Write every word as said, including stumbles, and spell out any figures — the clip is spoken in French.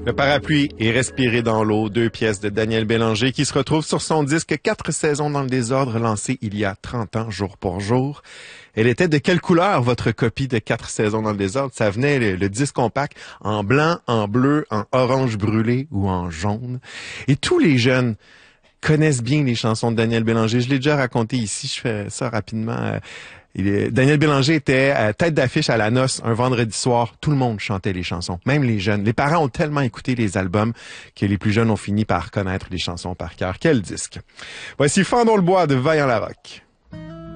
Le parapluie et Respirer dans l'eau, deux pièces de Daniel Bélanger qui se retrouvent sur son disque Quatre saisons dans le désordre, lancé il y a trente ans, jour pour jour. Elle était de quelle couleur, votre copie de Quatre saisons dans le désordre? Ça venait, le, le disque compact, en blanc, en bleu, en orange brûlé ou en jaune. Et tous les jeunes connaissent bien les chansons de Daniel Bélanger. Je l'ai déjà raconté ici, je fais ça rapidement. Il est, Daniel Bélanger était euh, tête d'affiche à la noce un vendredi soir. Tout le monde chantait les chansons, même les jeunes. Les parents ont tellement écouté les albums que les plus jeunes ont fini par connaître les chansons par cœur. Quel disque! Voici Fendons le bois de Vaillant Larocque.